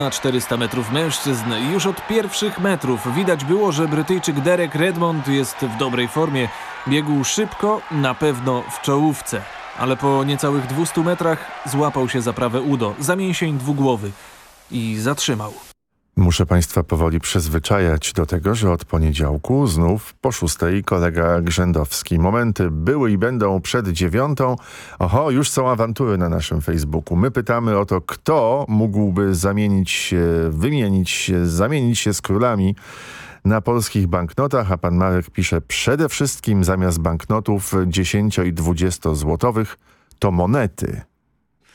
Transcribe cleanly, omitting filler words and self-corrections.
Na 400 metrów mężczyzn już od pierwszych metrów widać było, że Brytyjczyk Derek Redmond jest w dobrej formie. Biegł szybko, na pewno w czołówce. Ale po niecałych 200 metrach złapał się za prawe udo, za mięsień dwugłowy i zatrzymał. Muszę Państwa powoli przyzwyczajać do tego, że od poniedziałku znów po 6 kolega Grzędowski. Momenty były i będą przed 9. Oho, już są awantury na naszym Facebooku. My pytamy o to, kto mógłby zamienić się z królami na polskich banknotach, a pan Marek pisze: przede wszystkim zamiast banknotów 10 i 20 złotowych to monety.